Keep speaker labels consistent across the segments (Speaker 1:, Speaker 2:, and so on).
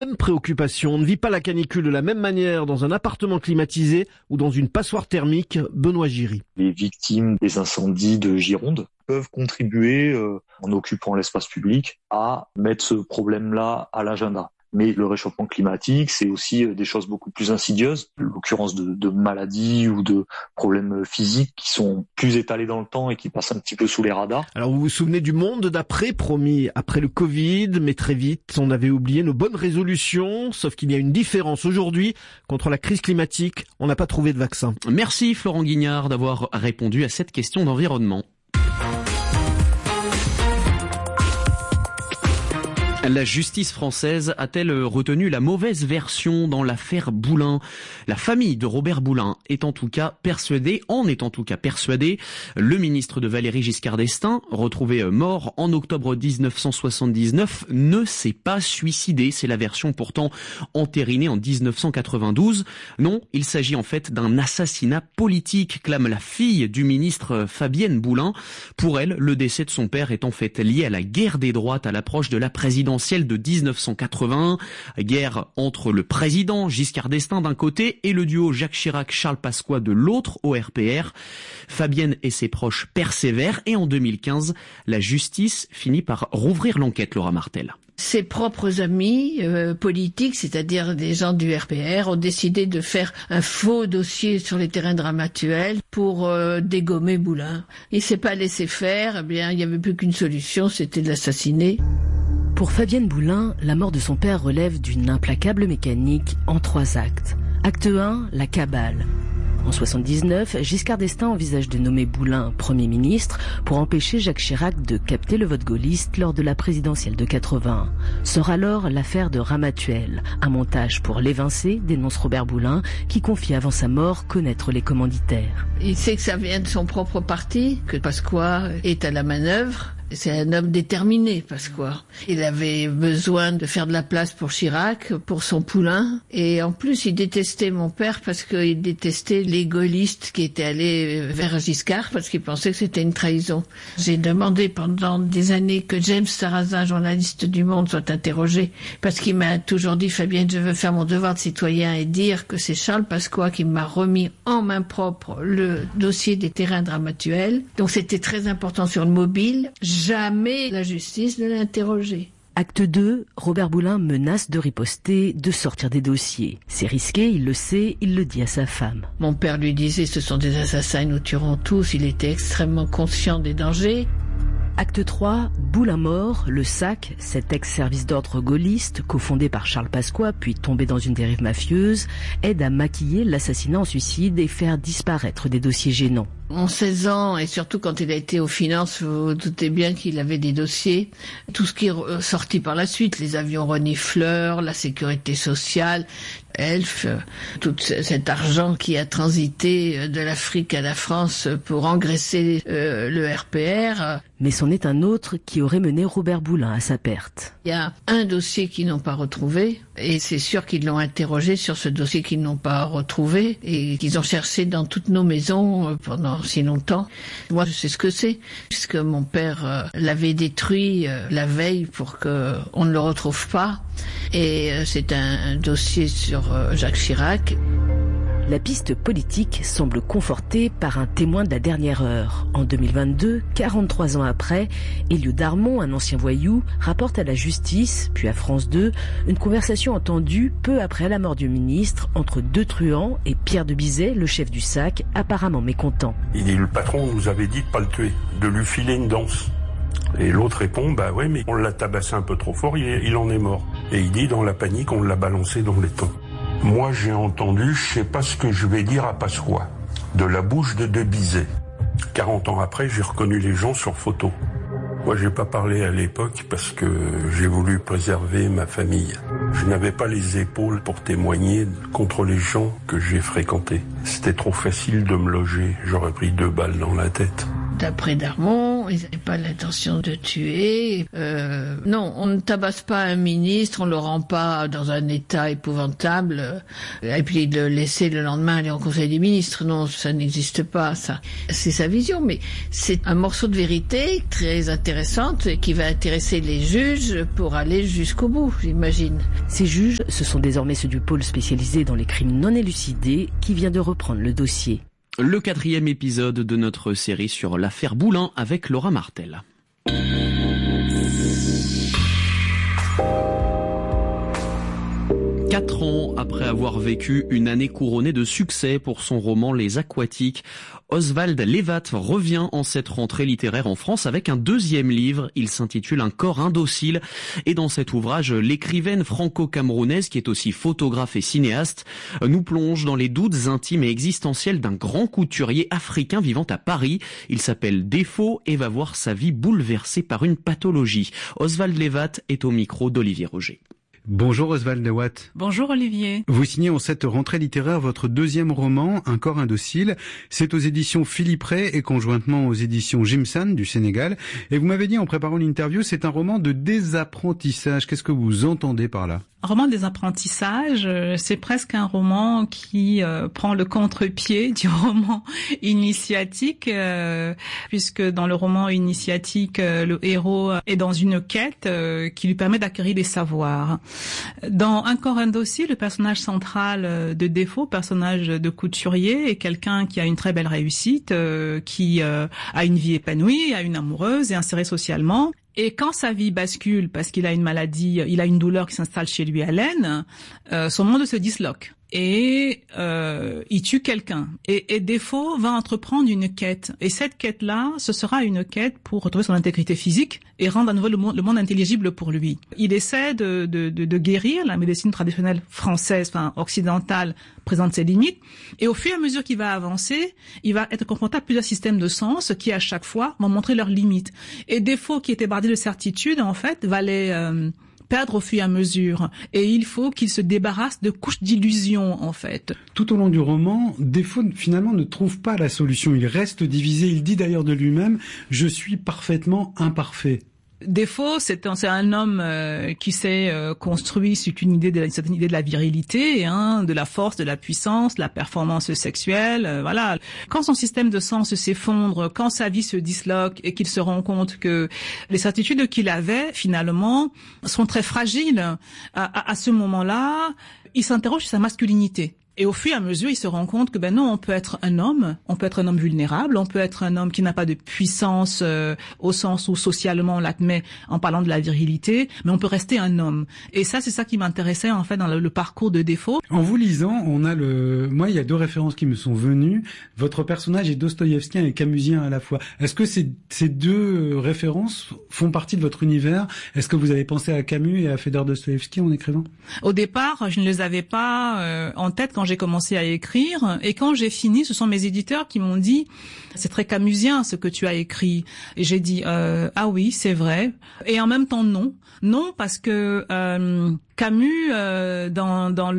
Speaker 1: Même préoccupation, on ne vit pas la canicule de la même manière dans un appartement climatisé ou dans une passoire thermique. Benoît Giry.
Speaker 2: Les victimes des incendies de Gironde peuvent contribuer, en occupant l'espace public, à mettre ce problème-là à l'agenda. Mais le réchauffement climatique, c'est aussi des choses beaucoup plus insidieuses, l'occurrence de maladies ou de problèmes physiques qui sont plus étalés dans le temps et qui passent un petit peu sous les radars.
Speaker 1: Alors vous vous souvenez du monde d'après, promis après le Covid, mais très vite on avait oublié nos bonnes résolutions, sauf qu'il y a une différence aujourd'hui. Contre la crise climatique, on n'a pas trouvé de vaccin.
Speaker 3: Merci Florent Guignard d'avoir répondu à cette question d'environnement. La justice française a-t-elle retenu la mauvaise version dans l'affaire Boulin ? La famille de Robert Boulin est en tout cas persuadée, le ministre de Valéry Giscard d'Estaing, retrouvé mort en octobre 1979, ne s'est pas suicidé. C'est la version pourtant entérinée en 1992. Non, il s'agit en fait d'un assassinat politique, clame la fille du ministre Fabienne Boulin. Pour elle, le décès de son père est en fait lié à la guerre des droites à l'approche de la présidentielle de 1981, guerre entre le président Giscard d'Estaing d'un côté et le duo Jacques Chirac-Charles Pasqua de l'autre au RPR. Fabienne et ses proches persévèrent et en 2015, la justice finit par rouvrir l'enquête, Laura Martel.
Speaker 4: Ses propres amis politiques, c'est-à-dire des gens du RPR, ont décidé de faire un faux dossier sur les terrains de Ramatuelle pour dégommer Boulin. Il s'est pas laissé faire, eh bien, il n'y avait plus qu'une solution, c'était de l'assassiner.
Speaker 5: Pour Fabienne Boulin, la mort de son père relève d'une implacable mécanique en 3 actes. Acte 1, la cabale. En 79, Giscard d'Estaing envisage de nommer Boulin Premier ministre pour empêcher Jacques Chirac de capter le vote gaulliste lors de la présidentielle de 81. Sort alors l'affaire de Ramatuelle. Un montage pour l'évincer, dénonce Robert Boulin, qui confie avant sa mort connaître les commanditaires.
Speaker 4: Il sait que ça vient de son propre parti, que Pasqua est à la manœuvre. C'est un homme déterminé, Pasqua. Il avait besoin de faire de la place pour Chirac, pour son poulain. Et en plus, il détestait mon père parce qu'il détestait les gaullistes qui étaient allés vers Giscard parce qu'il pensait que c'était une trahison. J'ai demandé pendant des années que James Sarrazin, journaliste du Monde, soit interrogé parce qu'il m'a toujours dit « Fabienne, je veux faire mon devoir de citoyen et dire que c'est Charles Pasqua qui m'a remis en main propre le dossier des terrains de Ramatuelle. » Donc c'était très important sur le mobile. Jamais la justice ne l'a interrogé.
Speaker 5: Acte 2, Robert Boulin menace de riposter, de sortir des dossiers. C'est risqué, il le sait, il le dit à sa femme.
Speaker 4: Mon père lui disait « ce sont des assassins, nous tuerons tous ». Il était extrêmement conscient des dangers.
Speaker 5: Acte 3, Boulin mort, le SAC, cet ex-service d'ordre gaulliste, cofondé par Charles Pasqua, puis tombé dans une dérive mafieuse, aide à maquiller l'assassinat en suicide et faire disparaître des dossiers gênants.
Speaker 4: En 16 ans, et surtout quand il a été aux finances, vous vous doutez bien qu'il avait des dossiers. Tout ce qui est sorti par la suite, les avions renifleurs, la sécurité sociale, Elf, tout cet argent qui a transité de l'Afrique à la France pour engraisser le RPR.
Speaker 5: Mais c'en est un autre qui aurait mené Robert Boulin à sa perte.
Speaker 4: Il y a un dossier qu'ils n'ont pas retrouvé, et c'est sûr qu'ils l'ont interrogé sur ce dossier qu'ils n'ont pas retrouvé, et qu'ils ont cherché dans toutes nos maisons pendant si longtemps. Moi, je sais ce que c'est, puisque mon père l'avait détruit la veille pour qu'on ne le retrouve pas. Et c'est un dossier sur Jacques Chirac.
Speaker 5: La piste politique semble confortée par un témoin de la dernière heure. En 2022, 43 ans après, Éliot Darmon, un ancien voyou, rapporte à la justice, puis à France 2, une conversation entendue peu après la mort du ministre entre 2 truands et Pierre de Bizet, le chef du SAC, apparemment mécontent.
Speaker 6: Il dit, le patron nous avait dit de pas le tuer, de lui filer une danse. Et l'autre répond, bah ouais, mais on l'a tabassé un peu trop fort, il en est mort. Et il dit, dans la panique, on l'a balancé dans l'étang. Moi, j'ai entendu, je sais pas ce que je vais dire à Pasqua, de la bouche de Bizet. 40 ans après, j'ai reconnu les gens sur photo. Moi, j'ai pas parlé à l'époque parce que j'ai voulu préserver ma famille. Je n'avais pas les épaules pour témoigner contre les gens que j'ai fréquentés. C'était trop facile de me loger. J'aurais pris 2 balles dans la tête.
Speaker 4: D'après Darmon, ils n'avaient pas l'intention de tuer. Non, on ne tabasse pas un ministre, on le rend pas dans un état épouvantable, et puis le laisser le lendemain aller en Conseil des ministres. Non, ça n'existe pas, ça. C'est sa vision, mais c'est un morceau de vérité très intéressante qui va intéresser les juges pour aller jusqu'au bout, j'imagine.
Speaker 5: Ces juges, ce sont désormais ceux du pôle spécialisé dans les crimes non élucidés qui vient de reprendre le dossier.
Speaker 3: Le 4e épisode de notre série sur l'affaire Boulin avec Laura Martel. Quatre ans après avoir vécu une année couronnée de succès pour son roman Les Aquatiques, Oswald Levat revient en cette rentrée littéraire en France avec un 2e livre. Il s'intitule Un corps indocile. Et dans cet ouvrage, l'écrivaine franco-camerounaise, qui est aussi photographe et cinéaste, nous plonge dans les doutes intimes et existentiels d'un grand couturier africain vivant à Paris. Il s'appelle Défaut et va voir sa vie bouleversée par une pathologie. Oswald Levat est au micro d'Olivier Roger.
Speaker 7: Bonjour Oswald Levat.
Speaker 8: Bonjour Olivier.
Speaker 7: Vous signez en cette rentrée littéraire votre 2e roman, Un corps indocile. C'est aux éditions Philippe Ray et conjointement aux éditions Jimsan du Sénégal. Et vous m'avez dit en préparant l'interview, c'est un roman de désapprentissage. Qu'est-ce que vous entendez par là ?
Speaker 8: Un roman des apprentissages, c'est presque un roman qui prend le contre-pied du roman initiatique, puisque dans le roman initiatique, le héros est dans une quête qui lui permet d'acquérir des savoirs. Dans Un corps indocile, le personnage central de Défaut, personnage de couturier, est quelqu'un qui a une très belle réussite, qui a une vie épanouie, a une amoureuse, est inséré socialement. Et quand sa vie bascule, parce qu'il a une maladie, il a une douleur qui s'installe chez lui à l'aine, son monde se disloque. Et il tue quelqu'un. Et Défaut va entreprendre une quête. Et cette quête-là, ce sera une quête pour retrouver son intégrité physique et rendre à nouveau le monde intelligible pour lui. Il essaie de guérir. La médecine traditionnelle française, enfin occidentale, présente ses limites. Et au fur et à mesure qu'il va avancer, il va être confronté à plusieurs systèmes de sens qui, à chaque fois, vont montrer leurs limites. Et Défaut, qui était bardé de certitude, en fait, va les perdre au fur et à mesure. Et il faut qu'il se débarrasse de couches d'illusions, en fait.
Speaker 7: Tout au long du roman, Défaut, finalement, ne trouve pas la solution. Il reste divisé. Il dit d'ailleurs de lui-même « Je suis parfaitement imparfait ».
Speaker 8: Défaut, c'est un homme qui s'est construit sur une certaine idée de la virilité, de la force, de la puissance, de la performance sexuelle, voilà. Quand son système de sens s'effondre, quand sa vie se disloque et qu'il se rend compte que les certitudes qu'il avait, finalement, sont très fragiles, à ce moment-là, il s'interroge sur sa masculinité. Et au fur et à mesure, il se rend compte que non, on peut être un homme vulnérable, on peut être un homme qui n'a pas de puissance au sens où socialement on l'admet en parlant de la virilité, mais on peut rester un homme. Et ça, c'est ça qui m'intéressait en fait dans le parcours de Défaut.
Speaker 7: En vous lisant, moi, il y a 2 références qui me sont venues. Votre personnage est dostoïevskien et camusien à la fois. Est-ce que ces 2 références font partie de votre univers ? Est-ce que vous avez pensé à Camus et à Fédor Dostoïevski en écrivant ?
Speaker 8: Au départ, je ne les avais pas en tête quand j'ai commencé à écrire, et quand j'ai fini, ce sont mes éditeurs qui m'ont dit « C'est très camusien ce que tu as écrit ». Et j'ai dit « Ah oui, c'est vrai ». Et en même temps, non. Non, parce que Camus, dans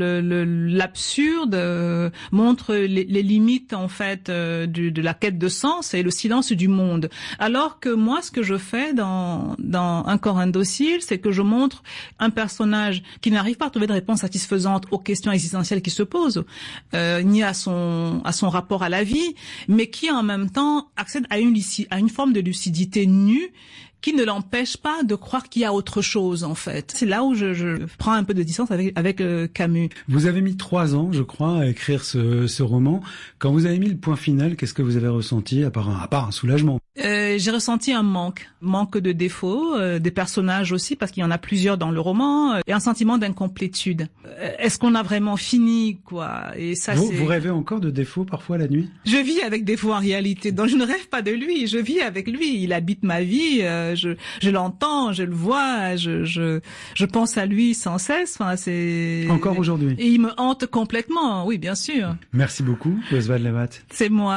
Speaker 8: l'absurde, montre les limites en fait de la quête de sens et le silence du monde. Alors que moi, ce que je fais dans Un corps indocile, c'est que je montre un personnage qui n'arrive pas à trouver de réponse satisfaisante aux questions existentielles qui se posent, ni à son rapport à la vie, mais qui en même temps accède à une forme de lucidité nue qui ne l'empêche pas de croire qu'il y a autre chose, en fait. C'est là où je prends un peu de distance avec Camus.
Speaker 7: Vous avez mis 3 ans, je crois, à écrire ce roman. Quand vous avez mis le point final, qu'est-ce que vous avez ressenti, à part un soulagement ?
Speaker 8: J'ai ressenti un manque de Défaut, des personnages aussi, parce qu'il y en a plusieurs dans le roman, et un sentiment d'incomplétude. Est-ce qu'on a vraiment fini, quoi ? Et ça,
Speaker 7: vous rêvez encore de Défaut parfois la nuit ?
Speaker 8: Je vis avec Défaut en réalité, donc je ne rêve pas de lui, je vis avec lui, il habite ma vie, je l'entends, je le vois, je pense à lui sans cesse. Enfin, c'est
Speaker 7: encore aujourd'hui.
Speaker 8: Et il me hante complètement, oui, bien sûr.
Speaker 7: Merci beaucoup, Oswald Levat.
Speaker 8: C'est moi.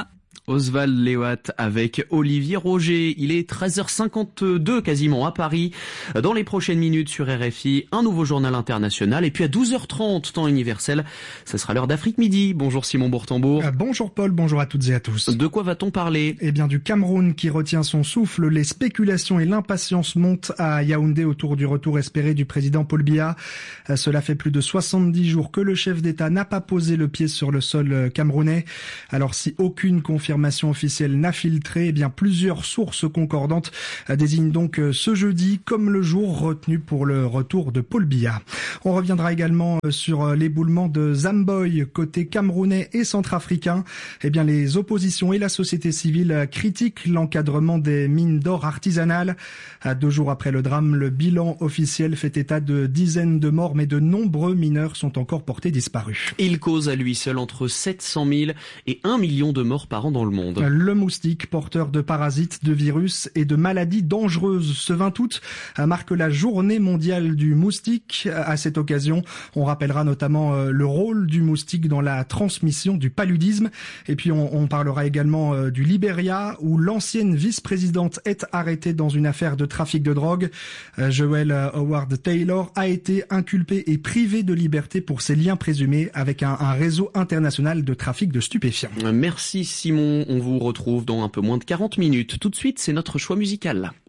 Speaker 3: Oswald Lewat avec Olivier Roger. Il est 13h52 quasiment à Paris. Dans les prochaines minutes sur RFI, un nouveau journal international. Et puis à 12h30, temps universel, ce sera l'heure d'Afrique Midi. Bonjour Simon Bourtambour.
Speaker 9: Bonjour Paul, bonjour à toutes et à tous.
Speaker 3: De quoi va-t-on parler ?
Speaker 9: Eh bien du Cameroun qui retient son souffle. Les spéculations et l'impatience montent à Yaoundé autour du retour espéré du président Paul Biya. Cela fait plus de 70 jours que le chef d'État n'a pas posé le pied sur le sol camerounais. Alors si aucune confirmation officielle n'a filtré, eh bien plusieurs sources concordantes désignent donc ce jeudi comme le jour retenu pour le retour de Paul Biya. On reviendra également sur l'éboulement de Zamboy côté camerounais et centrafricain. Eh bien les oppositions et la société civile critiquent l'encadrement des mines d'or artisanales. 2 jours après le drame, le bilan officiel fait état de dizaines de morts, mais de nombreux mineurs sont encore portés disparus.
Speaker 3: Il cause à lui seul entre 700 000 et 1 million de morts par an dans le monde.
Speaker 9: Le moustique, porteur de parasites, de virus et de maladies dangereuses. Ce 20 août marque la journée mondiale du moustique. À cette occasion, on rappellera notamment le rôle du moustique dans la transmission du paludisme. Et puis on parlera également du Libéria, où l'ancienne vice-présidente est arrêtée dans une affaire de trafic de drogue. Joel Howard Taylor a été inculpé et privé de liberté pour ses liens présumés avec un réseau international de trafic de stupéfiants.
Speaker 3: Merci Simon, on vous retrouve dans un peu moins de 40 minutes. Tout de suite, c'est notre choix musical.